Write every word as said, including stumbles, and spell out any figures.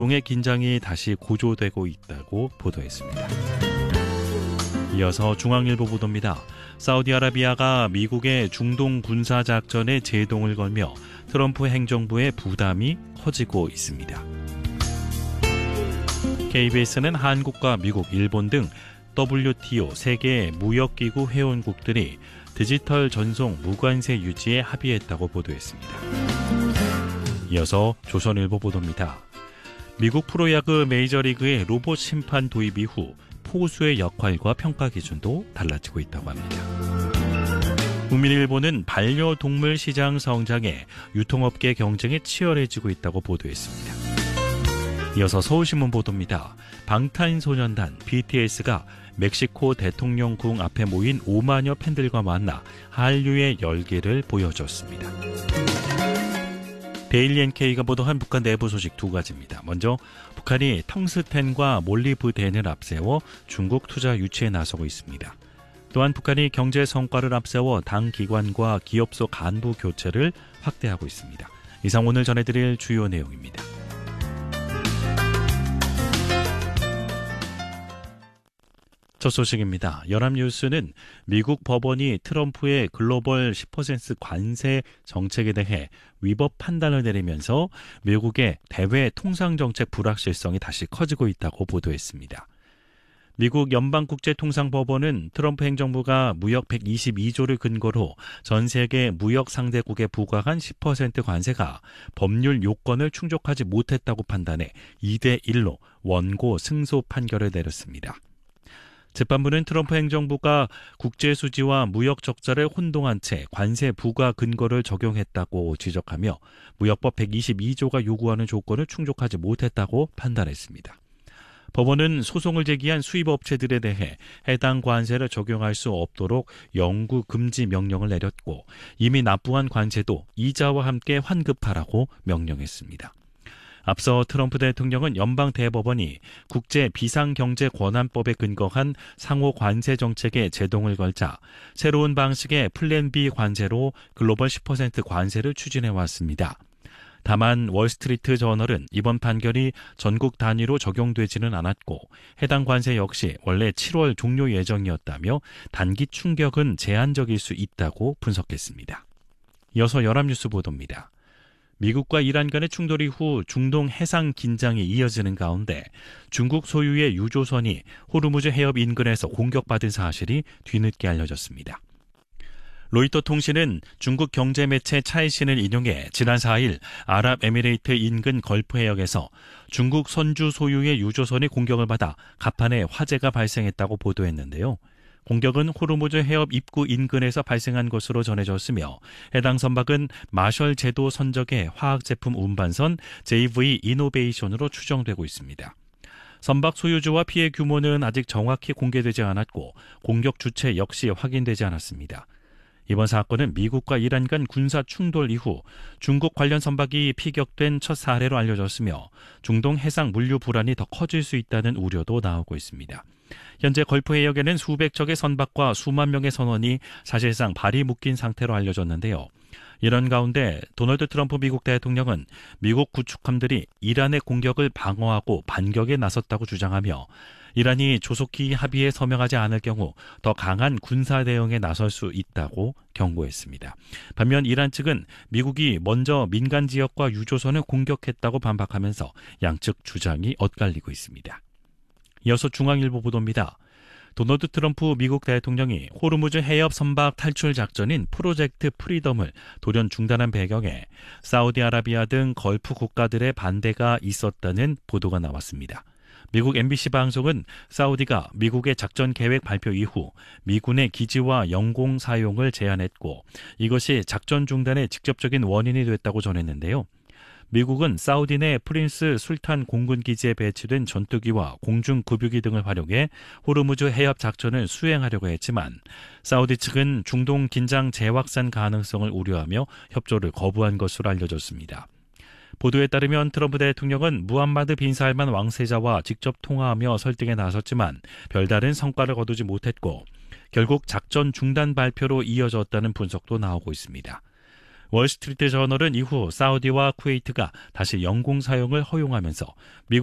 중동의 긴장이 다시 고조되고 있다고 보도했습니다. 이어서 중앙일보 보도입니다. 사우디아라비아가 미국의 중동 군사작전에 제동을 걸며 트럼프 행정부의 부담이 커지고 있습니다. 케이비에스는 한국과 미국, 일본 등 더블유티오 세계 무역기구 회원국들이 디지털 전송 무관세 유지에 합의했다고 보도했습니다. 이어서 조선일보 보도입니다. 미국 프로야구 메이저리그의 로봇 심판 도입 이후 포수의 역할과 평가 기준도 달라지고 있다고 합니다. 국민일보는 반려동물 시장 성장에 유통업계 경쟁이 치열해지고 있다고 보도했습니다. 이어서 서울신문 보도입니다. 방탄소년단 비티에스가 멕시코 대통령궁 앞에 모인 오만여 팬들과 만나 한류의 열기를 보여줬습니다. 데일리 엔케이가 보도한 북한 내부 소식 두 가지입니다. 먼저 북한이 텅스텐과 몰리브덴을 앞세워 중국 투자 유치에 나서고 있습니다. 또한 북한이 경제 성과를 앞세워 당 기관과 기업소 간부 교체를 확대하고 있습니다. 이상 오늘 전해드릴 주요 내용입니다. 첫 소식입니다. 연합뉴스는 미국 법원이 트럼프의 글로벌 십 퍼센트 관세 정책에 대해 위법 판단을 내리면서 미국의 대외 통상정책 불확실성이 다시 커지고 있다고 보도했습니다. 미국 연방국제통상법원은 트럼프 행정부가 무역 백이십이조를 근거로 전 세계 무역 상대국에 부과한 십 퍼센트 관세가 법률 요건을 충족하지 못했다고 판단해 이 대 일로 원고 승소 판결을 내렸습니다. 재판부는 트럼프 행정부가 국제수지와 무역 적자를 혼동한 채 관세 부과 근거를 적용했다고 지적하며 무역법 백이십이조가 요구하는 조건을 충족하지 못했다고 판단했습니다. 법원은 소송을 제기한 수입업체들에 대해 해당 관세를 적용할 수 없도록 영구 금지 명령을 내렸고 이미 납부한 관세도 이자와 함께 환급하라고 명령했습니다. 앞서 트럼프 대통령은 연방대법원이 국제비상경제권한법에 근거한 상호 관세 정책에 제동을 걸자 새로운 방식의 플랜 B 관세로 글로벌 십 퍼센트 관세를 추진해왔습니다. 다만 월스트리트 저널은 이번 판결이 전국 단위로 적용되지는 않았고 해당 관세 역시 원래 칠월 종료 예정이었다며 단기 충격은 제한적일 수 있다고 분석했습니다. 이어서 연합뉴스 보도입니다. 미국과 이란 간의 충돌 이후 중동 해상 긴장이 이어지는 가운데 중국 소유의 유조선이 호르무즈 해협 인근에서 공격받은 사실이 뒤늦게 알려졌습니다. 로이터 통신은 중국 경제 매체 차이신을 인용해 지난 사일 아랍에미레이트 인근 걸프 해역에서 중국 선주 소유의 유조선이 공격을 받아 갑판에 화재가 발생했다고 보도했는데요. 공격은 호르무즈 해협 입구 인근에서 발생한 것으로 전해졌으며 해당 선박은 마셜 제도 선적의 화학제품 운반선 제이브이 이노베이션으로 추정되고 있습니다. 선박 소유주와 피해 규모는 아직 정확히 공개되지 않았고 공격 주체 역시 확인되지 않았습니다. 이번 사건은 미국과 이란 간 군사 충돌 이후 중국 관련 선박이 피격된 첫 사례로 알려졌으며 중동 해상 물류 불안이 더 커질 수 있다는 우려도 나오고 있습니다. 현재 걸프 해역에는 수백 척의 선박과 수만 명의 선원이 사실상 발이 묶인 상태로 알려졌는데요. 이런 가운데 도널드 트럼프 미국 대통령은 미국 구축함들이 이란의 공격을 방어하고 반격에 나섰다고 주장하며 이란이 조속히 합의에 서명하지 않을 경우 더 강한 군사 대응에 나설 수 있다고 경고했습니다. 반면 이란 측은 미국이 먼저 민간 지역과 유조선을 공격했다고 반박하면서 양측 주장이 엇갈리고 있습니다. 이어서 중앙일보 보도입니다. 도널드 트럼프 미국 대통령이 호르무즈 해협 선박 탈출 작전인 프로젝트 프리덤을 돌연 중단한 배경에 사우디아라비아 등 걸프 국가들의 반대가 있었다는 보도가 나왔습니다. 미국 엠비씨 방송은 사우디가 미국의 작전 계획 발표 이후 미군의 기지와 영공 사용을 제한했고 이것이 작전 중단의 직접적인 원인이 됐다고 전했는데요. 미국은 사우디 내 프린스 술탄 공군기지에 배치된 전투기와 공중급유기 등을 활용해 호르무즈 해협 작전을 수행하려고 했지만 사우디 측은 중동 긴장 재확산 가능성을 우려하며 협조를 거부한 것으로 알려졌습니다. 보도에 따르면 트럼프 대통령은 무함마드 빈 살만 왕세자와 직접 통화하며 설득에 나섰지만 별다른 성과를 거두지 못했고 결국 작전 중단 발표로 이어졌다는 분석도 나오고 있습니다. 월스트리트 저널은 이후 사우디와 쿠웨이트가 다시 영공 사용을 허용하면서 미국